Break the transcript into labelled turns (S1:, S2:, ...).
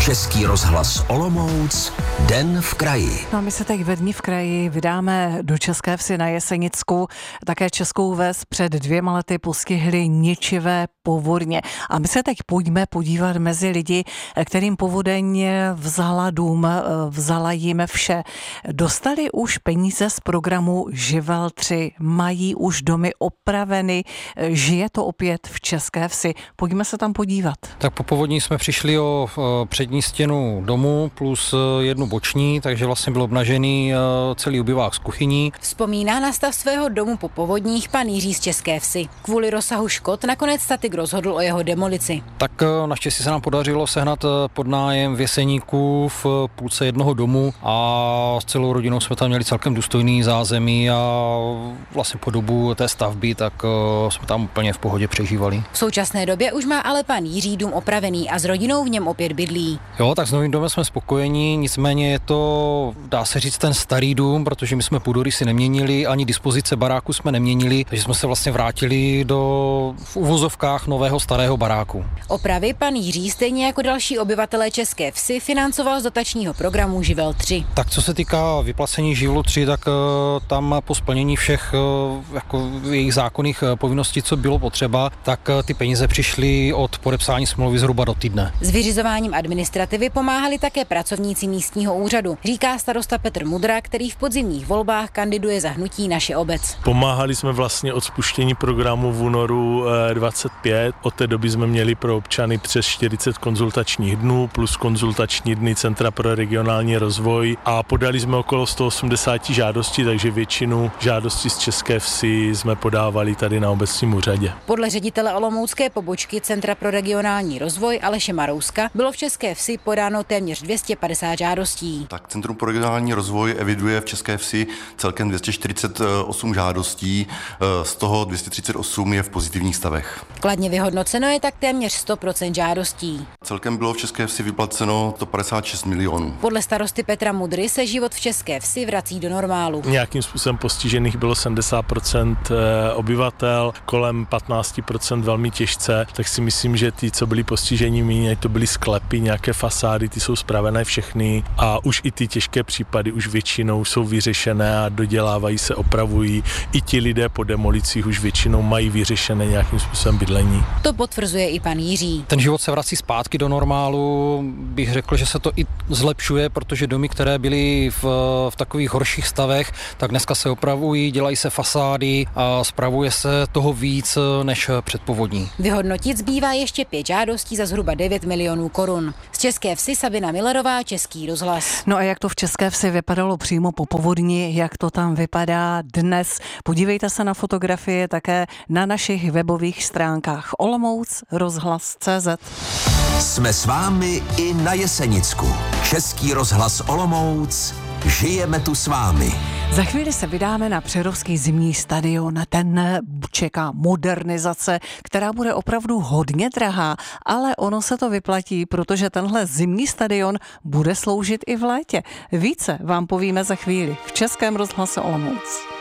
S1: Český rozhlas Olomouc, Den v kraji.
S2: No a my se teď ve Dni v kraji vydáme do České Vsi na Jesenicku. Také Českou Ves před 2 lety postihly ničivé povodně. A my se teď pojďme podívat mezi lidi, kterým povodeň vzala dům, vzala jim vše. Dostali už peníze z programu Živel 3, mají už domy opraveny, žije to opět v České Vsi. Pojďme se tam podívat.
S3: Tak po povodní jsme přišli o přední stěnu domu plus jednu boční, takže vlastně byl obnažený celý obyvák s kuchyní.
S4: Vzpomíná na stav svého domu po povodních pan Jiří z České Vsi. Kvůli rozsahu škod nakonec statik rozhodl o jeho demolici.
S3: Tak naštěstí se nám podařilo sehnat podnájem v Jeseníku v půlce jednoho domu a s celou rodinou jsme tam měli celkem důstojný zázemí a vlastně po dobu té stavby tak jsme tam úplně v pohodě přežívali.
S4: V současné době už má ale pan Jiří dům opravený a s rodinou v něm opět bydlí.
S3: Jo, tak s novým domem jsme spokojení, nicméně je to, dá se říct, ten starý dům, protože my jsme půdorysy neměnili, ani dispozice baráku jsme neměnili, takže jsme se vlastně vrátili do v uvozovkách nového starého baráku.
S4: Opravy pan Jiří stejně jako další obyvatelé České Vsi financoval z dotačního programu Živel 3.
S3: Tak co se týká vyplacení Živlu 3, tak tam po splnění všech jako jejich zákonných povinností, co bylo potřeba, tak ty peníze přišly od podepsání smlouvy zhruba do týdne.
S4: S vyřizováním administrativy pomáhali také pracovníci místního úřadu, říká starosta Petr Mudra, který v podzimních volbách kandiduje za hnutí Naše obec.
S5: Pomáhali jsme vlastně od spuštění programu v únoru 25. Od té doby jsme měli pro občany přes 40 konzultačních dnů plus konzultační dny Centra pro regionální rozvoj a podali jsme okolo 180 žádostí, takže většinu žádostí z České Vsi jsme podávali tady na obecním úřadě.
S4: Podle ředitele olomoucké pobočky Centra pro regionální rozvoj Aleše Marouska bylo v České Vsi podáno téměř 250 žádostí.
S6: Tak Centrum pro regionální rozvoj eviduje v České Vsi celkem 248 žádostí, z toho 238 je v pozitivních stavech.
S4: Kladně vyhodnoceno je tak téměř 100% žádostí.
S6: Celkem bylo v České Vsi vyplaceno 156 milionů.
S4: Podle starosty Petra Mudry se život v České Vsi vrací do normálu.
S5: Nějakým způsobem postižených bylo 70% obyvatel, kolem 15% velmi těžce, tak si myslím, že ty, co byli postiženi méně, to byly sklepy, nějaké fasády, ty jsou spravené všechny a už i ty těžké případy už většinou jsou vyřešené a dodělávají se, opravují. I ti lidé po demolicích už většinou mají vyřešené nějakým způsobem bydlení.
S4: To potvrzuje i pan Jiří.
S3: Ten život se vrací zpátky do normálu, bych řekl, že se to i zlepšuje, protože domy, které byly v takových horších stavech, tak dneska se opravují, dělají se fasády a spravuje se toho víc než před povodní.
S4: Vyhodnotit zbývá ještě 5 žádostí za zhruba 9 milionů korun. Z České Vsi Sabina Millerová, Český rozhlas.
S2: No a jak to v České Vsi vypadalo přímo po povodni, jak to tam vypadá dnes? Podívejte se na fotografie také na našich webových stránkách Olomouc rozhlas.cz.
S1: Jsme s vámi i na Jesenicku. Český rozhlas Olomouc, žijeme tu s vámi.
S2: Za chvíli se vydáme na Přerovský zimní stadion. Ten čeká modernizace, která bude opravdu hodně drahá, ale ono se to vyplatí, protože tenhle zimní stadion bude sloužit i v létě. Více vám povíme za chvíli v Českém rozhlase Olomouc.